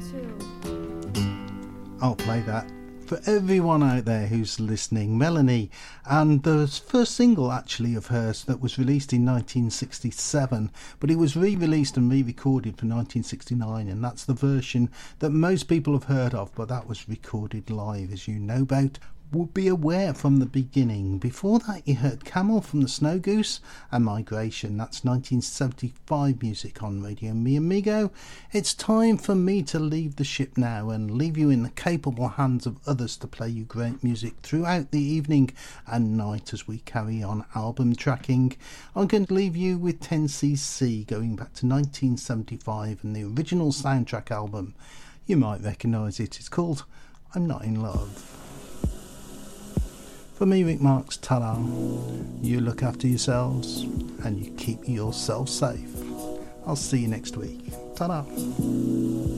I'll play that for everyone out there who's listening. Melanie, and the first single actually of hers that was released in 1967, but it was re-released and re-recorded for 1969, and that's the version that most people have heard of, but that was recorded live, as you know about. Would be aware from the beginning. Before that you heard Camel from the Snow Goose and Migration. That's 1975 music on Radio Mi Amigo. It's time for me to leave the ship now and leave you in the capable hands of others to play you great music throughout the evening and night as we carry on album tracking. I'm going to leave you with 10cc going back to 1975 and the original soundtrack album. You might recognise it. It's called I'm Not In Love. For me, Rick Marks, ta-da. You look after yourselves and you keep yourself safe. I'll see you next week. Ta-da.